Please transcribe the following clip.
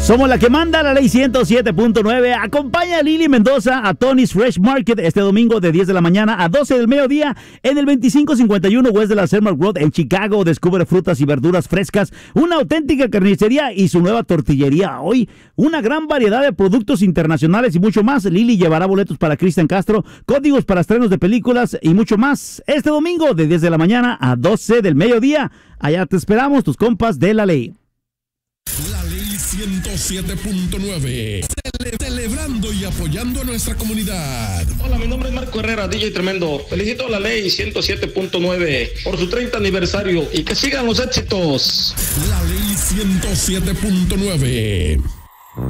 Somos la que manda, la ley 107.9. Acompaña a Lili Mendoza a Tony's Fresh Market este domingo de 10 de la mañana a 12 del mediodía en el 2551 West de la Selmar Road en Chicago. Descubre frutas y verduras frescas, una auténtica carnicería y su nueva tortillería. Hoy, una gran variedad de productos internacionales y mucho más. Lili llevará boletos para Cristian Castro, códigos para estrenos de películas y mucho más. Este domingo de 10 de la mañana a 12 del mediodía. Allá te esperamos, tus compas de la ley. 107.9 celebrando y apoyando a nuestra comunidad. Hola, mi nombre es Marco Herrera, DJ Tremendo. Felicito a la ley 107.9 por su 30 aniversario y que sigan los éxitos. La ley 107.9.